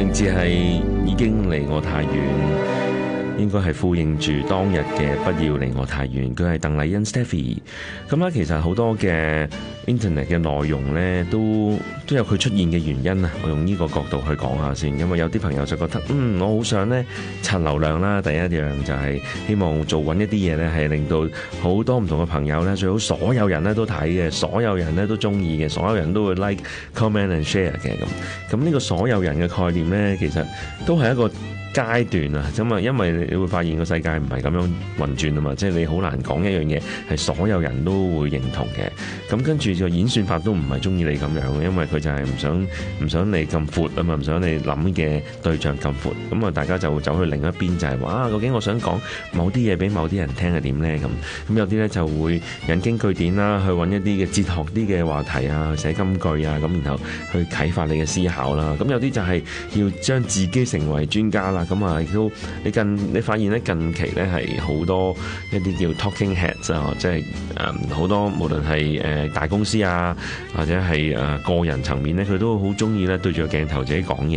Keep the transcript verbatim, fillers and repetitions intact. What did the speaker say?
名字係已經離我太遠，應該係呼應住當日嘅不要離我太遠。佢係鄧麗欣 Stephy。咁咧，其實好多嘅 Internet 嘅內容咧，都都有佢出現嘅原因啊。我用呢個角度去講下先，因為有啲朋友就覺得，嗯，我好想咧刷流量啦。第一樣就係希望做揾一啲嘢咧，係令到好多唔同嘅朋友咧，最好所有人咧都睇嘅，所有人咧都中意嘅，所有人都會 like、comment and share 嘅咁。咁呢個所有人嘅概念咧，其實都係一個階段啊，咁啊，因為你會發現個世界唔係咁樣運轉啊嘛，即係你好難講一樣嘢係所有人都會認同嘅。咁跟住個演算法都唔係中意你咁樣，因為佢就係唔想唔想你咁闊啊嘛，唔想你諗嘅對象咁闊。咁啊，大家就會走去另一邊，就係話啊，究竟我想講某啲嘢俾某啲人聽係點咧？咁咁有啲咧就會引經據典啦，去揾一啲嘅哲學啲嘅話題啊，去寫金句啊，咁然後去啟發你嘅思考啦。咁有啲就係要將自己成為專家啦。咁啊，亦都你近你發現咧，近期咧係好多一啲叫 talking heads 啊，即係誒好多無論係誒大公司啊，或者係誒個人層面咧，佢都好中意咧對住個鏡頭自己講嘢